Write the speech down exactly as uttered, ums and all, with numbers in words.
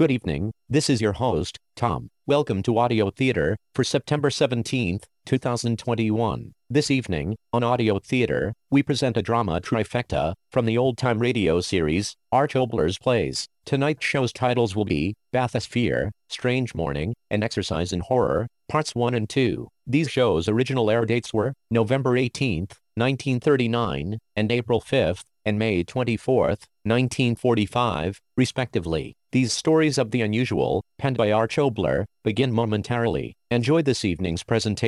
Good evening, this is your host, Tom. Welcome to Audio Theater for September seventeenth, two thousand twenty-one. This evening, on Audio Theater, we present a drama trifecta from the old-time radio series, Art Obler's Plays. Tonight's show's titles will be Bathysphere, Strange Morning, and Exercise in Horror, Parts one and two. These shows' original air dates were November eighteenth, nineteen thirty-nine, and April fifth, and May twenty-fourth, nineteen forty-five, respectively. These stories of the unusual, penned by Art Obler, begin momentarily. Enjoy this evening's presentation.